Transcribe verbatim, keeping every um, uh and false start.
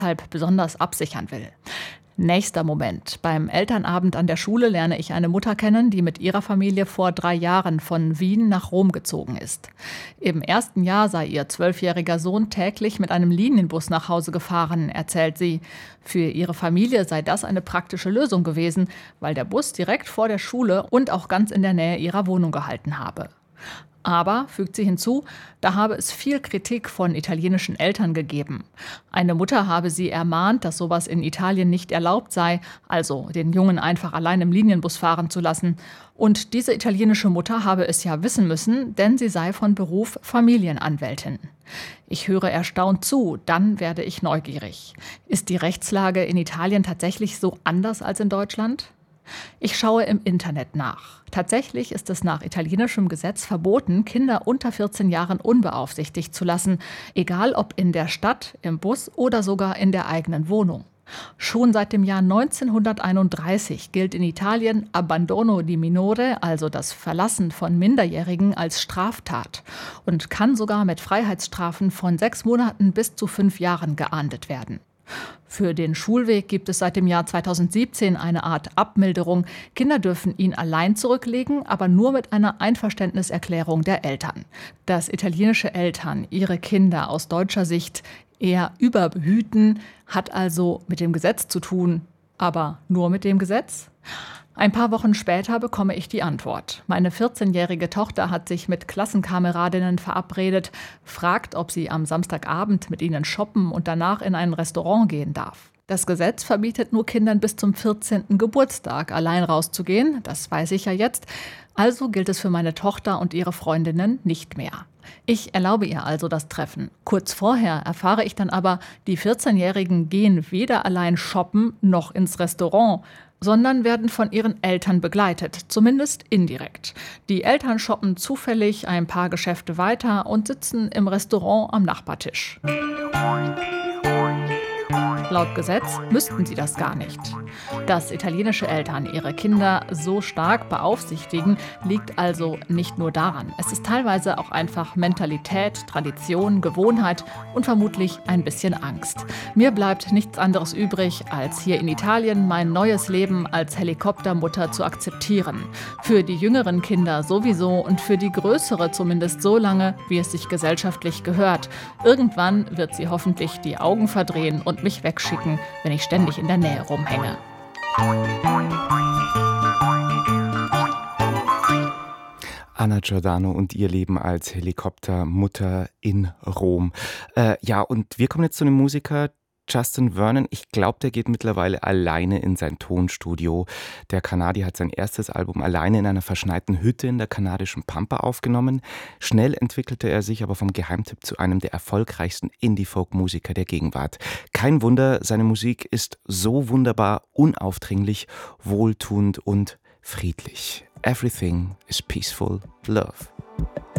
deshalb besonders absichern will. Nächster Moment. Beim Elternabend an der Schule lerne ich eine Mutter kennen, die mit ihrer Familie vor drei Jahren von Wien nach Rom gezogen ist. Im ersten Jahr sei ihr zwölfjähriger Sohn täglich mit einem Linienbus nach Hause gefahren, erzählt sie. Für ihre Familie sei das eine praktische Lösung gewesen, weil der Bus direkt vor der Schule und auch ganz in der Nähe ihrer Wohnung gehalten habe. Aber, fügt sie hinzu, da habe es viel Kritik von italienischen Eltern gegeben. Eine Mutter habe sie ermahnt, dass sowas in Italien nicht erlaubt sei, also den Jungen einfach allein im Linienbus fahren zu lassen. Und diese italienische Mutter habe es ja wissen müssen, denn sie sei von Beruf Familienanwältin. Ich höre erstaunt zu, dann werde ich neugierig. Ist die Rechtslage in Italien tatsächlich so anders als in Deutschland? Ich schaue im Internet nach. Tatsächlich ist es nach italienischem Gesetz verboten, Kinder unter vierzehn Jahren unbeaufsichtigt zu lassen, egal ob in der Stadt, im Bus oder sogar in der eigenen Wohnung. Schon seit dem Jahr neunzehnhunderteinunddreißig gilt in Italien Abbandono di minore, also das Verlassen von Minderjährigen, als Straftat und kann sogar mit Freiheitsstrafen von sechs Monaten bis zu fünf Jahren geahndet werden. Für den Schulweg gibt es seit dem Jahr zweitausendsiebzehn eine Art Abmilderung. Kinder dürfen ihn allein zurücklegen, aber nur mit einer Einverständniserklärung der Eltern. Dass italienische Eltern ihre Kinder aus deutscher Sicht eher überbehüten, hat also mit dem Gesetz zu tun. Aber nur mit dem Gesetz? Ein paar Wochen später bekomme ich die Antwort. Meine vierzehnjährige Tochter hat sich mit Klassenkameradinnen verabredet, fragt, ob sie am Samstagabend mit ihnen shoppen und danach in ein Restaurant gehen darf. Das Gesetz verbietet nur Kindern bis zum vierzehnten Geburtstag allein rauszugehen, das weiß ich ja jetzt. Also gilt es für meine Tochter und ihre Freundinnen nicht mehr. Ich erlaube ihr also das Treffen. Kurz vorher erfahre ich dann aber, die vierzehnjährigen gehen weder allein shoppen noch ins Restaurant, sondern werden von ihren Eltern begleitet, zumindest indirekt. Die Eltern shoppen zufällig ein paar Geschäfte weiter und sitzen im Restaurant am Nachbartisch. Laut Gesetz müssten sie das gar nicht. Dass italienische Eltern ihre Kinder so stark beaufsichtigen, liegt also nicht nur daran. Es ist teilweise auch einfach Mentalität, Tradition, Gewohnheit und vermutlich ein bisschen Angst. Mir bleibt nichts anderes übrig, als hier in Italien mein neues Leben als Helikoptermutter zu akzeptieren. Für die jüngeren Kinder sowieso und für die größere zumindest so lange, wie es sich gesellschaftlich gehört. Irgendwann wird sie hoffentlich die Augen verdrehen und mich wegschicken, wenn ich ständig in der Nähe rumhänge. Anna Giordano und ihr Leben als Helikoptermutter in Rom. Äh, ja, und wir kommen jetzt zu einem Musiker, Justin Vernon. Ich glaube, der geht mittlerweile alleine in sein Tonstudio. Der Kanadier hat sein erstes Album alleine in einer verschneiten Hütte in der kanadischen Pampa aufgenommen. Schnell entwickelte er sich aber vom Geheimtipp zu einem der erfolgreichsten Indie-Folk-Musiker der Gegenwart. Kein Wunder, seine Musik ist so wunderbar, unaufdringlich, wohltuend und friedlich. Everything is peaceful love.